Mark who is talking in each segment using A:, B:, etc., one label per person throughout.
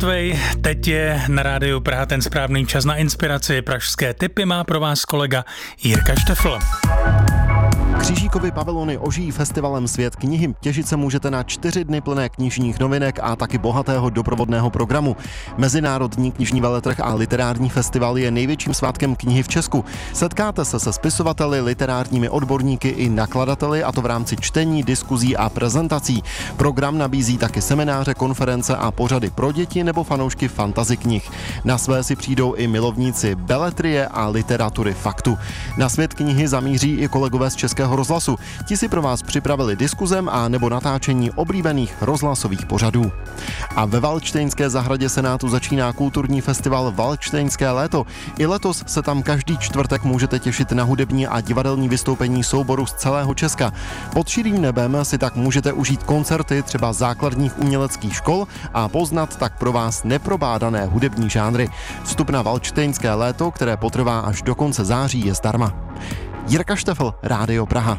A: mrtvej. Teď je na rádiu Praha ten správný čas na inspiraci. Pražské tipy má pro vás kolega Jirka Štefl.
B: Křížíkovy pavilony ožijí festivalem Svět knihy. Těšit se můžete na 4 dny plné knižních novinek a taky bohatého doprovodného programu. Mezinárodní knižní veletrh a literární festival je největším svátkem knihy v Česku. Setkáte se spisovateli, literárními odborníky i nakladateli, a to v rámci čtení, diskuzí a prezentací. Program nabízí taky semináře, konference a pořady pro děti nebo fanoušky fantasy knih. Na své si přijdou i milovníci beletrie a literatury faktu. Na Svět knihy zamíří i kolegové z Českého rozhlasu. Ti si pro vás připravili diskuzem a nebo natáčení oblíbených rozhlasových pořadů. A ve Valdštejnské zahradě Senátu začíná kulturní festival Valdštejnské léto. I letos se tam každý čtvrtek můžete těšit na hudební a divadelní vystoupení souborů z celého Česka. Pod širým nebem si tak můžete užít koncerty třeba základních uměleckých škol a poznat tak pro vás neprobádané hudební žánry. Vstup na Valdštejnské léto, které potrvá až do konce září, je zdarma. Jirka Štefl, Rádio Praha.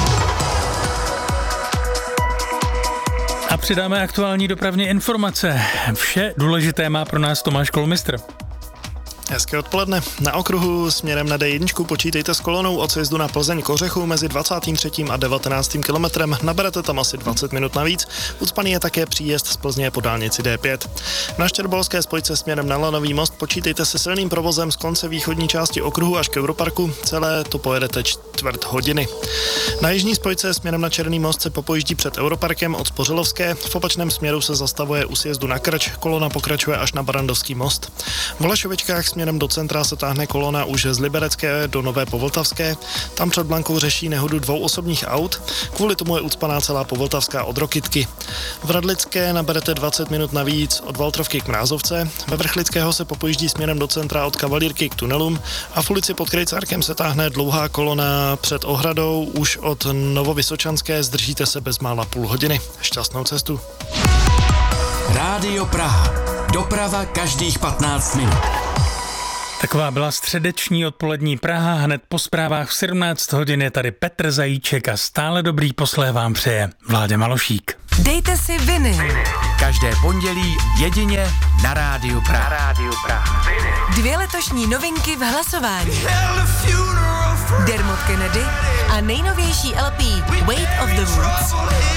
A: A přidáme aktuální dopravní informace. Vše důležité má pro nás Tomáš Kolmistr.
C: Hezké odpoledne. Na okruhu směrem na D1 počítejte s kolonou od sjezdu na Plzeň k Ořechu mezi 23. a 19. kilometrem. Naberete tam asi 20 minut navíc. Ucpaný je také příjezd z Plzně po dálnici D5. Na Štěrbolské spojce směrem na Lanový most počítejte se silným provozem z konce východní části okruhu až k Europarku. Celé to pojedete čtvrt hodiny. Na jižní spojce směrem na Černý most se popojíždí před Europarkem od Spořilovské. V opačném směru se zastavuje u sjezdu na Krč. Kolona pokračuje až na Barandovský most. V Holešovičkách směrem do centra se táhne kolona už z Liberecké do Nové Povltavské. Tam před Blankou řeší nehodu 2 osobních aut. Kvůli tomu je ucpaná celá Povltavská od Rokytky. V Radlické naberete 20 minut navíc od Valtrovky k Mrázovce. Ve Vrchlického se popojíždí směrem do centra od Kavalírky k tunelům a v ulici pod Krejcárkem se táhne dlouhá kolona před Ohradou. Už od Novovysočanské zdržíte se bezmála půl hodiny. Šťastnou cestu.
D: Rádio Praha. Doprava každých 15 minut.
A: Taková byla středeční odpolední Praha. Hned po zprávách v 17 hodin je tady Petr Zajíček a stále dobrý poslech vám přeje Vláďa Malošík.
E: Dejte si viny.
D: Každé pondělí jedině na Rádiu Praha.
E: 2 letošní novinky v hlasování. Dermot Kennedy a nejnovější LP Weight of the Woods.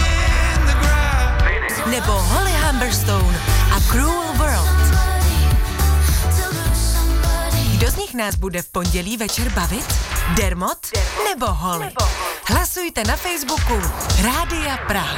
E: Nebo Holly Humberstone a Cruel World. Kdo z nich nás bude v pondělí večer bavit? Dermot nebo Holly? Hlasujte na Facebooku Rádia Praha.